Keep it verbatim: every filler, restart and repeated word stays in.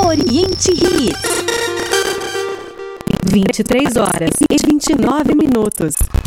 Oriente Hits. vinte e três horas e vinte e nove minutos.